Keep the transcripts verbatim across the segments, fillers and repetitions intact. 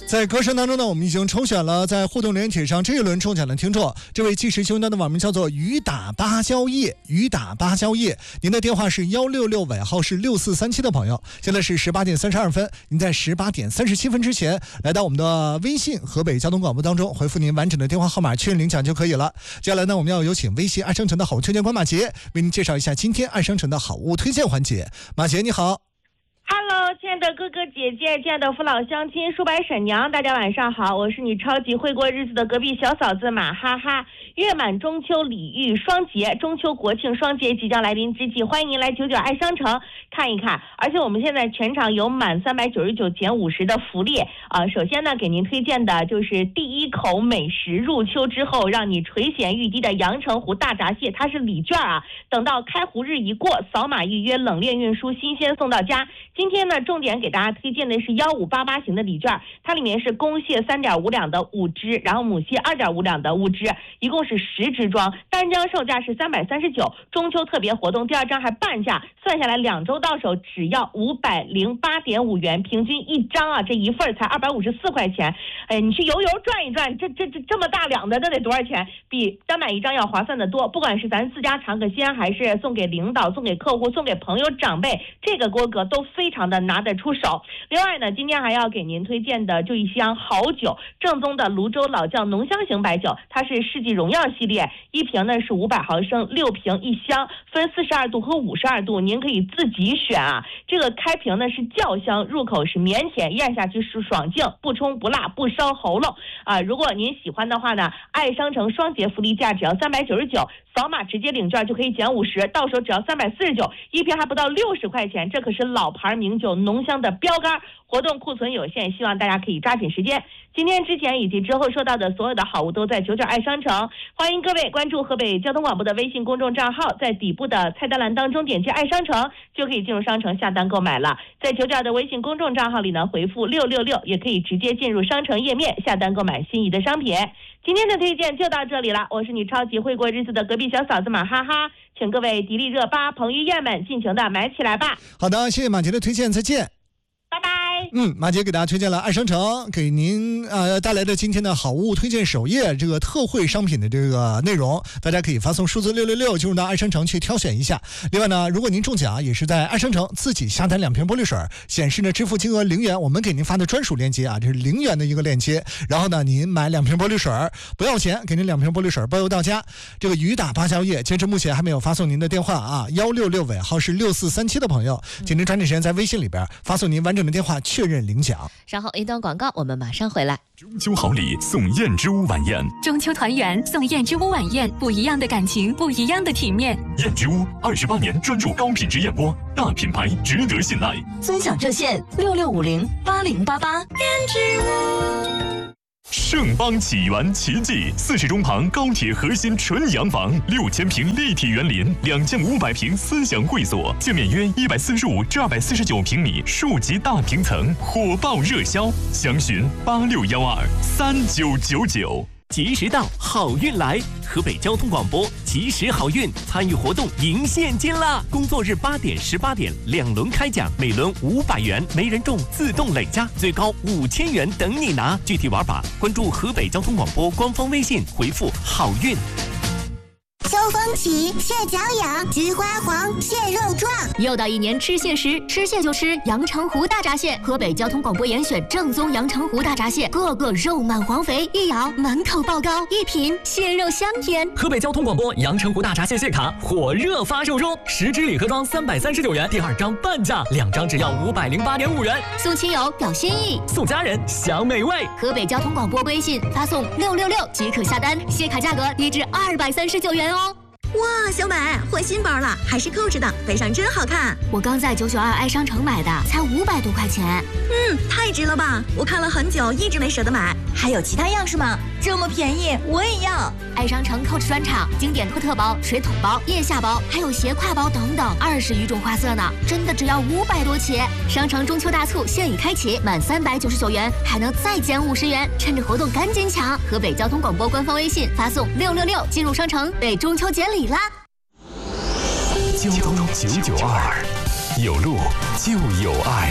在歌声当中呢，我们已经抽选了在互动连帖上这一轮中奖的听众，这位计时修端的网名叫做雨打芭蕉叶，雨打芭蕉叶，您的电话是幺六六，尾号是六四三七的朋友，现在是十八点三十二分，您在十八点三十七分之前来到我们的微信河北交通广播当中，回复您完整的电话号码确认领奖就可以了。接下来呢，我们要有请微信爱商城的好物推荐官马杰为您介绍一下今天爱商城的好物推荐环节。马杰你好。 Hello， 亲爱的哥哥姐姐，亲爱的父老乡亲，叔伯婶娘，大家晚上好，我是你超级会过日子的隔壁小嫂子马哈哈。月满中秋礼遇双节，中秋国庆双节即将来临之际，欢迎您来九九爱商城看一看。而且我们现在全场有满三百九十九减五十的福利啊、呃！首先呢，给您推荐的就是第一口美食，入秋之后让你垂涎欲滴的阳澄湖大闸蟹，它是礼券啊，等到开湖日一过，扫码预约，冷链运输，新鲜送到家。今天呢，重点给大家推荐的是幺五八八型的礼券，它里面是公蟹三点五两的五只，然后母蟹二点五两的五只，一共是十只装，单张售价是三百三十九。中秋特别活动，第二张还半价，算下来两周到手只要五百零八点五元，平均一张啊，这一份才二百五十四块钱。哎，你去游游转一转，这这这这么大两的，这得多少钱？比单买一张要划算的多。不管是咱自家尝个鲜，还是送给领导、送给客户、送给朋友长辈，这个规格都非常的拿得出手。另外呢，今天还要给您推荐的就一箱好酒，正宗的泸州老窖浓香型白酒，它是世纪荣耀系列，一瓶呢是五百毫升，六瓶一箱，分四十二度和五十二度，您可以自己选啊。这个开瓶呢是窖香，入口是绵甜，咽下去是爽净，不冲不辣，不烧喉咙啊。如果您喜欢的话呢，爱商城双节福利价只要三百九十九，扫码直接领券就可以减五十，到手只要三百四十九，一瓶还不到六十块钱，这可是老牌名酒浓香的标杆。活动库存有限，希望大家可以抓紧时间。今天之前以及之后说到的所有的好物都在九九爱商城，欢迎各位关注河北交通广播的微信公众账号，在底部的菜单栏当中点击爱商城就可以进入商城下单购买了。在九九的微信公众账号里呢，回复六六六也可以直接进入商城页面下单购买心仪的商品。今天的推荐就到这里了，我是你超级会过日子的隔壁小嫂子马哈哈，请各位迪丽热巴、彭于晏们尽情的买起来吧。 好的，谢谢马杰的推荐，再见。 拜拜。 嗯，马杰给大家推荐了爱商城给您呃带来的今天的好物推荐首页这个特惠商品的这个内容，大家可以发送数字六六六进入到爱商城去挑选一下。另外呢，如果您中奖也是在爱商城自己下单两瓶玻璃水，显示呢支付金额零元，我们给您发的专属链接啊，这是零元的一个链接。然后呢，您买两瓶玻璃水不要钱，给您两瓶玻璃水包邮到家。这个雨打芭蕉叶，截至目前还没有发送您的电话啊，幺六六尾号是六四三七的朋友，请您抓紧时间在微信里边发送您完整的电话确认领奖。 稍后一段广告，我们马上回来。 中秋好礼送燕之屋晚宴， 中秋团圆送燕之屋晚宴，不一样的感情，不一样的体面。 燕之屋二十八年专注高品质燕窝，大品牌值得信赖。 尊享热线六六五零八零八八。燕之屋。盛邦启源奇迹，四十中旁高铁核心纯洋房，六千平立体园林，两千五百平思想会所，建面约一百四十五至二百四十九平米，数级大平层，火爆热销，详询八六幺二三九九九。 吉时到，好运来！河北交通广播吉时好运参与活动赢现金啦！工作日八点、十八点两轮开奖，每轮五百元，没人中自动累加，最高五千元等你拿。具体玩法关注河北交通广播官方微信，回复好运。 秋风起，蟹脚痒，菊花黄，蟹肉壮。 又到一年吃蟹时，吃蟹就吃阳澄湖大闸蟹。河北交通广播严选正宗阳澄湖大闸蟹，个个肉满黄肥，一咬满口爆膏，一品蟹肉香甜。 河北交通广播阳澄湖大闸蟹蟹卡火热发售中，十支礼盒装三百三十九元，第二张半价，两张只要五百零八点五元。 送亲友表心意， 送家人享美味。 河北交通广播微信发送六六六即可下单，蟹卡价格低至二百三十九元哦。 哇，小美换新包了，还是扣着的，背上真好看。 我刚在九九二爱商城买的，才五百多块钱。 嗯，太值了吧！我看了很久，一直没舍得买。还有其他样式吗？这么便宜，我也要。 爱商城 Coach 专场，经典托特包、水桶包、腋下包，还有斜挎包等等，二十余种花色呢，真的只要五百多起。商城中秋大促现已开启，满三百九十九元还能再减五十元，趁着活动赶紧抢！河北交通广播官方微信发送六六六进入商城，为中秋节礼啦！ 交通九九二，有路就有爱。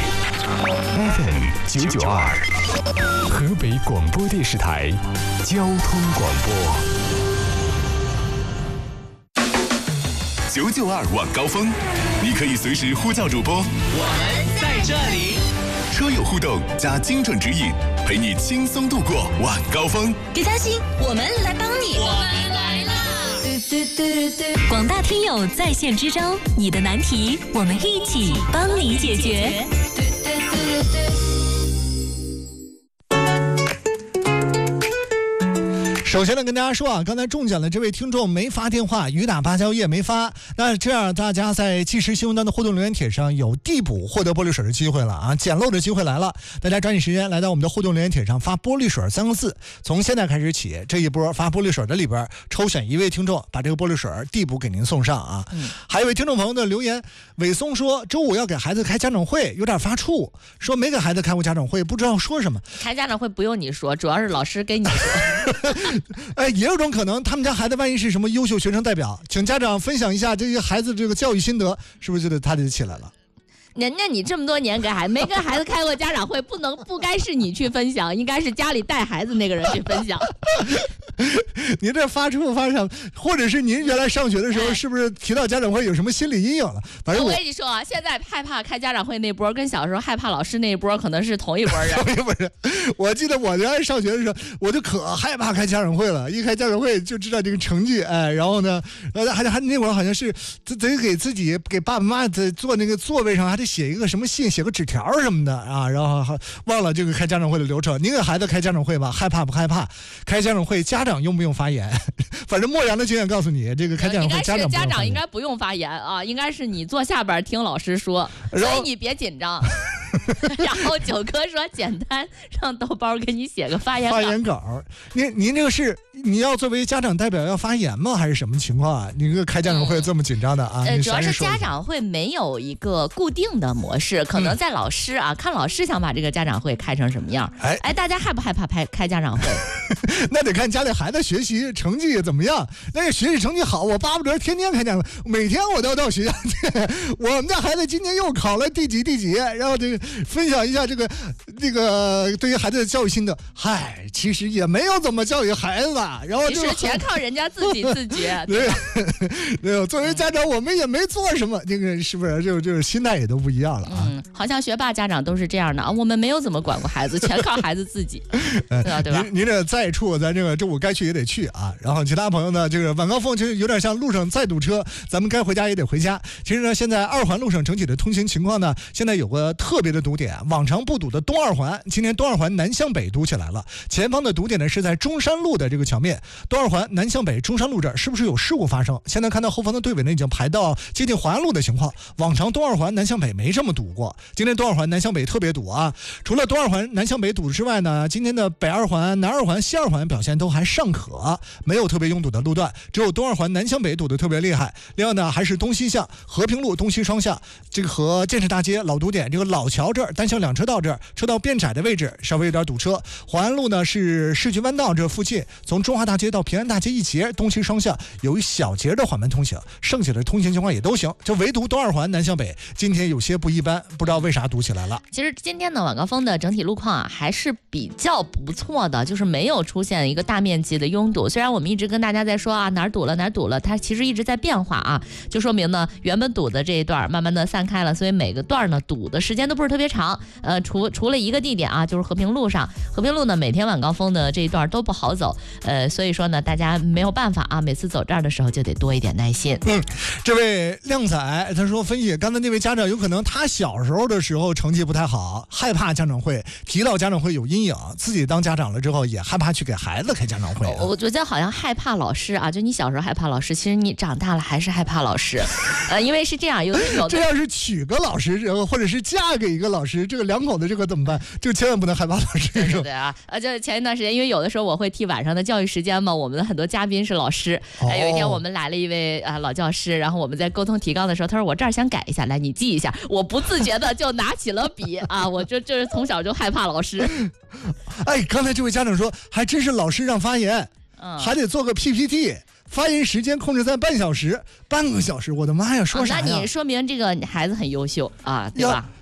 F M 九九二，河北广播电视台交通广播。九九二晚高峰，你可以随时呼叫主播， 我们在这里。 车友互动加精准指引，陪你轻松度过晚高峰。 别担心，我们来帮你。 我们来啦！ 广大听友在线支招，你的难题我们一起帮你解决。 首先呢，跟大家说啊，刚才中奖的这位听众没发电话，雨打芭蕉叶没发，那这样大家在即时新闻端的互动留言帖上有递补获得玻璃水的机会了啊，捡漏的机会来了，大家抓紧时间来到我们的互动留言帖上发玻璃水三个字，从现在开始起，这一波发玻璃水的里边抽选一位听众，把这个玻璃水递补给您送上啊。嗯、还有一位听众朋友的留言，伟松说周五要给孩子开家长会，有点发怵，说没给孩子开过家长会，不知道说什么。 开家长会不用你说，主要是老师跟你说。 哎，也有种可能，他们家孩子万一是什么优秀学生代表，请家长分享一下这个孩子这个教育心得，是不是就得他就起来了？ 人家你这么多年给孩子没跟孩子开过家长会，不能不该是你去分享，应该是家里带孩子那个人去分享。 您这发出发上，或者是您原来上学的时候，是不是提到家长会有什么心理阴影了？反正我, 我跟你说啊，现在害怕开家长会那波，跟小时候害怕老师那一波可能是同一波人。 同一波人。我记得我原来上学的时候，我就可害怕开家长会了，一开家长会就知道这个成绩，哎，然后呢，还还那会儿好像是得给自己给爸爸妈妈坐那个座位上还得写一个什么信，写个纸条什么的啊，然后还忘了这个开家长会的流程。您给孩子开家长会吧，害怕不害怕？开家长会家长用不用发言？反正漠然的经验告诉你，这个开家长会家长家长应该不用发言啊，应该是你坐下边听老师说，所以你别紧张。然后九哥说简单让豆包给你写个发言稿。 发言稿，您您这个是你要作为家长代表要发言吗？还是什么情况啊？你这个开家长会这么紧张的啊？ 呃，主要是家长会没有一个固定的模式，可能在老师啊、嗯、看老师想把这个家长会开成什么样。哎哎，大家害不害怕开开家长会？ 那得看家里孩子学习成绩怎么样。那个学习成绩好，我巴不得天天开家长会，每天我都要到学校去。我们家孩子今年又考了第几第几，然后这个分享一下这个这个对于孩子的教育心得。嗨，其实也没有怎么教育孩子，然后就是全靠人家自己自觉。 对，对，作为家长我们也没做什么，这个是不是就就是心态也都不一样了啊？ 嗯，好像学霸家长都是这样的啊，我们没有怎么管过孩子，全靠孩子自己，对吧？对吧？ 您您这在处，咱这个周五该去也得去啊。然后其他朋友呢，这个晚高峰其实有点像路上再堵车，咱们该回家也得回家。其实呢，现在二环路上整体的通行情况呢，现在有个特别的堵点，往常不堵的东二环，今天东二环南向北堵起来了。前方的堵点呢是在中山路的这个桥面，东二环南向北中山路这儿是不是有事故发生？现在看到后方的队尾呢已经排到接近淮安路的情况。往常东二环南向北没这么堵过，今天东二环南向北特别堵啊。除了东二环南向北堵之外呢，今天的北二环、南二环、西二环表现都还尚可，没有特别拥堵的路段，只有东二环南向北堵得特别厉害。另外呢，还是东西向和平路东西双向，这个和建设大街老堵点这个老桥这儿单向两车道这儿车道变窄的位置稍微有点堵车。淮安路呢是世纪弯道这附近，从中华大街到平安大街一节东西双向有一小节的缓慢通行，剩下的通行情况也都行，就唯独东二环南向北今天有些不一般，不知道为啥堵起来了。 其实今天的晚高峰的整体路况啊还是比较不错的，就是没有出现一个大面积的拥堵。虽然我们一直跟大家在说啊哪儿堵了哪儿堵了，它其实一直在变化啊，就说明呢原本堵的这一段慢慢的散开了，所以每个段呢堵的时间都不是特别长。呃，除除了一个地点啊，就是和平路上，和平路呢每天晚高峰的这一段都不好走，呃，所以说呢大家没有办法啊，每次走这儿的时候就得多一点耐心。 嗯，这位靓仔他说分析刚才那位家长有可能他小时候的时候成绩不太好，害怕家长会，提到家长会有阴影，自己当家长了之后也害怕去给孩子开家长会、啊。 我觉得好像害怕老师啊，就你小时候害怕老师，其实你长大了还是害怕老师，呃，因为是这样，有有这要是娶个老师，或者是嫁给一个老师，这个两口子这个怎么办？就千万不能害怕老师。 对对对啊，呃，就前一段时间，因为有的时候我会替晚上的教育时间嘛，我们的很多嘉宾是老师。哎、哦，有一天我们来了一位啊、呃、老教师，然后我们在沟通提纲的时候，他说我这儿想改一下，来你记一下。我不自觉的就拿起了笔啊，我就就是从小就害怕老师。 哎，刚才这位家长说，还真是老师让发言，嗯，还得做个 P P T。发言时间控制在半小时、半个小时，我的妈呀，说啥呀？ 哦、那你说明这个孩子很优秀啊，对吧？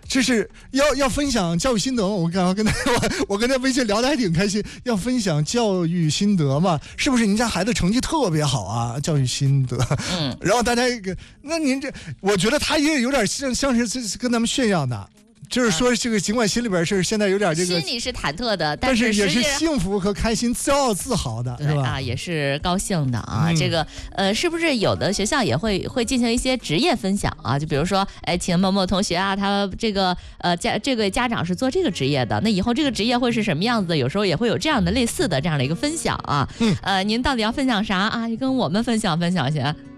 这是要要分享教育心得，我刚刚跟他我我跟他微信聊得还挺开心，要分享教育心得嘛，是不是？您家孩子成绩特别好啊，教育心得， 嗯， 然后大家一个，那您这，我觉得他也有点像像是跟咱们炫耀的。就是说，这个尽管心里边是现在有点这个， 心里是忐忑的， 但是也是幸福和开心、骄傲、自豪的，是吧？ 啊，也是高兴的啊。 嗯、 这个呃，是不是有的学校也会会进行一些职业分享啊？就比如说，哎，请某某同学啊，他这个呃家这个家长是做这个职业的，那以后这个职业会是什么样子？有时候也会有这样的类似的这样的一个分享啊。 嗯， 呃，您到底要分享啥啊？跟我们分享分享去。